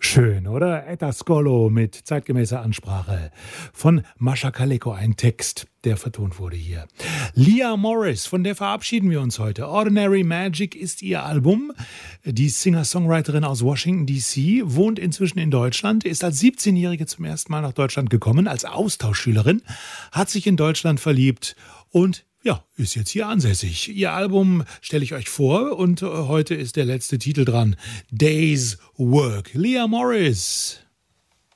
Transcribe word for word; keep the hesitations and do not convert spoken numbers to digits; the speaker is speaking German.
Schön, oder? Etta Scolo mit zeitgemäßer Ansprache von Mascha Kaleko, ein Text, der vertont wurde hier. Leah Morris, von der verabschieden wir uns heute. Ordinary Magic ist ihr Album. Die Singer-Songwriterin aus Washington, D C, wohnt inzwischen in Deutschland, ist als siebzehnjährige zum ersten Mal nach Deutschland gekommen, als Austauschschülerin, hat sich in Deutschland verliebt und ja, ist jetzt hier ansässig. Ihr Album stelle ich euch vor und heute ist der letzte Titel dran. Days Work. Leah Morris.